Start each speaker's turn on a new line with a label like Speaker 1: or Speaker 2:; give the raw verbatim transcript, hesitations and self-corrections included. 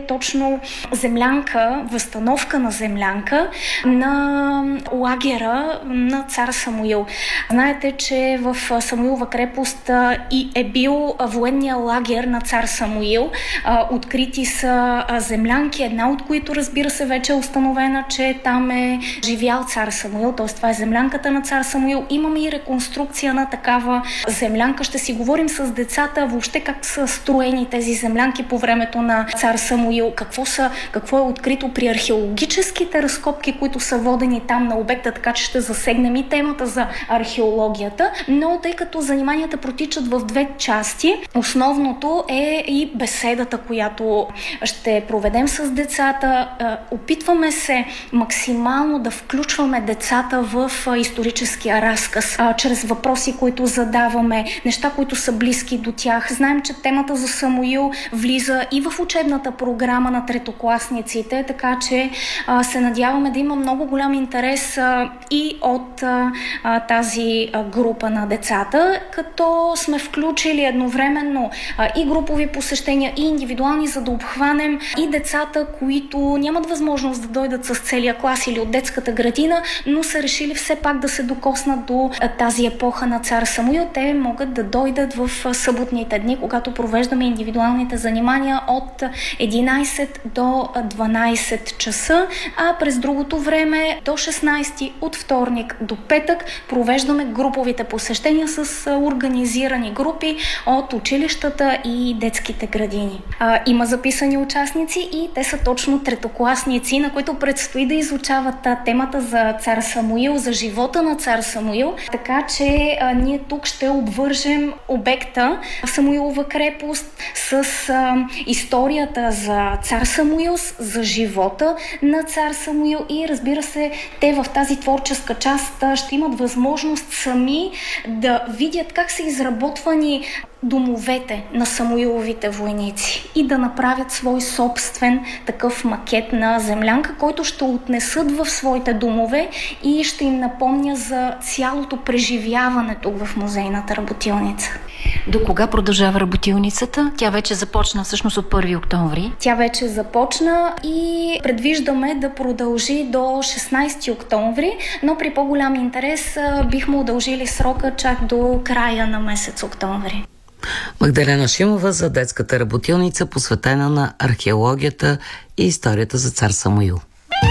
Speaker 1: точно землянка, възстановка на землянка на лагера на цар Самуил. Знаете, че в Самуилова крепост и е бил военния лагер на цар Самуил. Открити са землянки, една от които, разбира се, вече е установена, че там е живял цар Самуил, т.е. това е землянката на цар Самуил. Имаме и реконструкция на такава землянка. Ще си говорим с децата въобще как са строени тези землянки по времето на цар Самуил, какво, са, какво е открито при археологическите разкопки, които са водени там на обекта, така че ще засегнем и темата за археологията. Но тъй като заниманията протичат в две части, основното е и беседата, която ще проведем с децата. Опитваме се максимално да включваме децата в историческия разказ, чрез въпроси, които задаваме, неща, които са близки до тях. Знаем, че темата за Самуил влиза и в учебната програма на третокласниците, така че а, се надяваме да има много голям интерес а, и от а, тази а, група на децата, като сме включили едновременно а, и групови посещения, и индивидуални, за да обхванем и децата, които нямат възможност да дойдат с целия клас или от детската градина, но са решили все пак да се докоснат до а, тази епоха на цар Самуил. Те могат да дойдат в а, съботните дни, когато провеждаме индивидуалните занимания от единайсет до дванайсет часа, а през другото време до шестнайсети, от вторник до петък, провеждаме груповите посещения с организирани групи от училищата и детските градини. А, има записани участници и те са точно третокласници, на които предстои да изучават темата за цар Самуил, за живота на цар Самуил, така че а, ние тук ще обвържем обекта Самуилова крепост с а, историята за цар Самуил, за живота на цар Самуил и, разбира се, те в тази творческа част ще имат възможност сами да видят как са изработвани домовете на Самуиловите войници и да направят свой собствен такъв макет на землянка, който ще отнесат в своите домове и ще им напомня за цялото преживяване тук в музейната работилница.
Speaker 2: До кога продължава работилницата? Тя вече започна всъщност от първи октомври.
Speaker 1: Тя вече започна и предвиждаме да продължи до шестнайсети октомври, но при по-голям интерес бихме удължили срока чак до края на месец октомври.
Speaker 3: Магдалена Шимова за детската работилница, посветена на археологията и историята за цар Самуил.